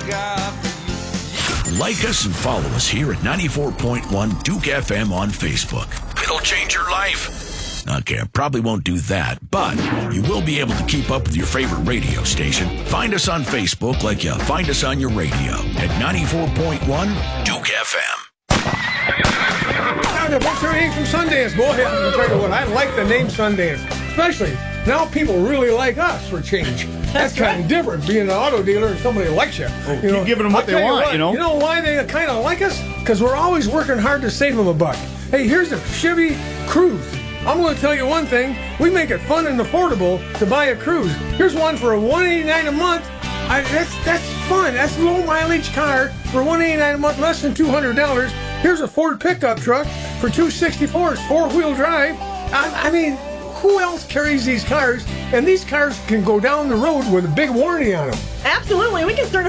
Like us and follow us here at 94.1 Duke FM on Facebook. It'll change your life. Okay, I probably won't do that, but you will be able to keep up with your favorite radio station. Find us on Facebook like you find us on your radio at 94.1 Duke FM. Now, what's your name from Sundance? Boy, I'll tell you what, I like the name Sundance. Especially now people really like us for change. That's kind of different, being an auto dealer and somebody likes you. You know, giving them what they want, you know? You know why they kind of like us? Because we're always working hard to save them a buck. Hey, here's a Chevy Cruze. I'm going to tell you one thing. We make it fun and affordable to buy a Cruze. Here's one for $189 a month. That's fun. That's a low mileage car for $189 a month, less than $200. Here's a Ford pickup truck for $264. It's four-wheel drive. I mean, who else carries these cars? And these cars can go down the road with a big warranty on them. Absolutely. We can start